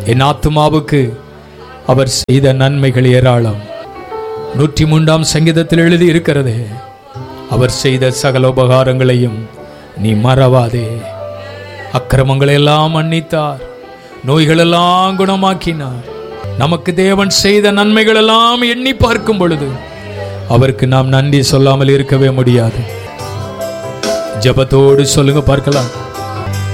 என் ஆத்துமாவுக்கு அவர் செய்த நன்மைகள் ஏராளம். 103ஆம் சங்கீதத்தில் எழுதி இருக்கிறதே, அவர் செய்த சகல உபகாரங்களையும் நீ மறவாதே. அக்கிரமங்களை எல்லாம் மன்னித்தார், நோய்களெல்லாம் குணமாக்கினார். நமக்கு தேவன் செய்த நன்மைகள் எல்லாம் எண்ணி பார்க்கும் பொழுது அவருக்கு நாம் நன்றி சொல்லாமல் இருக்கவே முடியாது. ஜெபத்தோடு சொல்லுங்க பார்க்கலாம்.